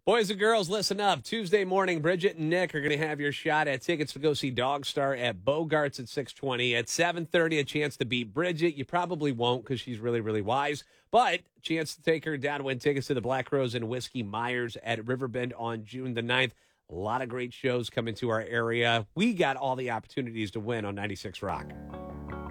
Boys and girls, listen up. Tuesday morning, Bridget and Nick are going to have your shot at tickets to go see Dog Star at Bogarts at 6:20. At 7:30, a chance to beat Bridget. You probably won't because she's really, really wise. But chance to take her down to win tickets to the Black Rose and Whiskey Myers at Riverbend on June the 9th. A lot of great shows coming to our area. We got all the opportunities to win on 96 Rock.